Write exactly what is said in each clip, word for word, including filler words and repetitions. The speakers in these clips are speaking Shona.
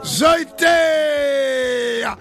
Zoitea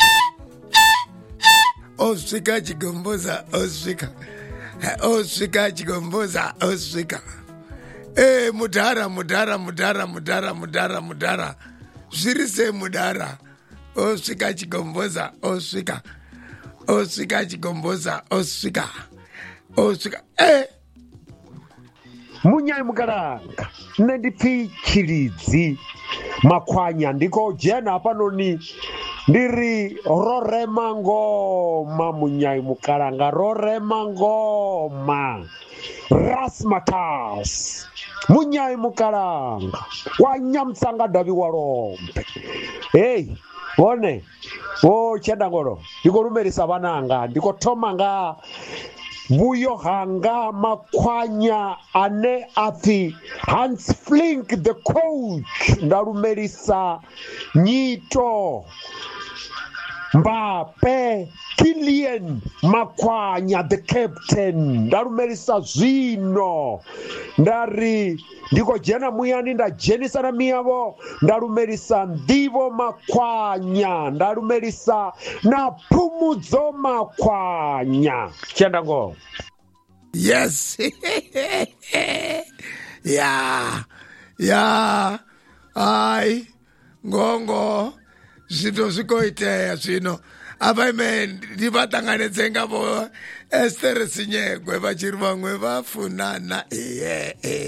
oswika chigomboza oswika oswika chigomboza oswika eh mudhara mudhara mudhara mudhara mudhara mudhara zvirise mudhara oswika chigomboza oswika oswika chigomboza oswika oswika eh Munyai mukaranga nendipfi chiridzi makwanya ndiko jena panoni ndiri rorema ngoma munyai mukaranga rorema ngoma Rasmatas munyai mukaranga wanyamtsanga davi warombe hey one o chedangoro ndiko rumerisa vananga ndiko tomanga Buyo hanga makwanya ane ati Hans Flink the coach ndarumerisa nyito Mbappe Kylian makwanya the captain ndarumerisa zvino ndari ndiko jena muyani ndajenisa na miyavo ndarumerisa ndivo makwanya ndarumerisa na pumudzo makwanya chendango yes yeah yeah ai ngongo zvito zvikoiteya zvino apa ime ndivatanganidze ngavo Esther Sinyegwe vachiri vamwe vafunana iye